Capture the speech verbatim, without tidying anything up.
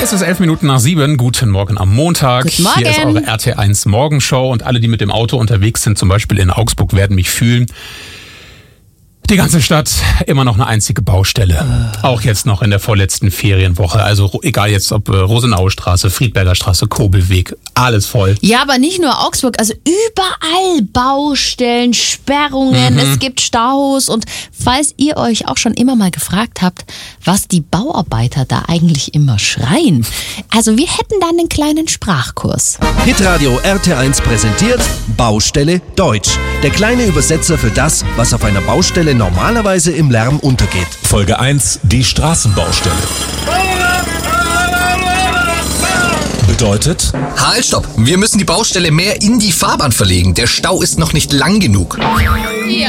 Es ist elf Minuten nach sieben. Guten Morgen am Montag. Guten Morgen. Hier ist eure R T eins Morgenshow und alle, die mit dem Auto unterwegs sind, zum Beispiel in Augsburg, werden mich fühlen. Die ganze Stadt immer noch eine einzige Baustelle. Uh. Auch jetzt noch in der vorletzten Ferienwoche. Also egal jetzt ob äh, Rosenauer Straße, Friedberger Straße, Kobelweg, alles voll. Ja, aber nicht nur Augsburg, also überall Baustellen, Sperrungen, mhm. Es gibt Staus. Und falls ihr euch auch schon immer mal gefragt habt, was die Bauarbeiter da eigentlich immer schreien, also wir hätten da einen kleinen Sprachkurs. Hitradio R T eins präsentiert Baustelle Deutsch. Der kleine Übersetzer für das, was auf einer Baustelle normalerweise im Lärm untergeht. Folge eins, die Straßenbaustelle. Bedeutet? Halt, stopp! Wir müssen die Baustelle mehr in die Fahrbahn verlegen. Der Stau ist noch nicht lang genug.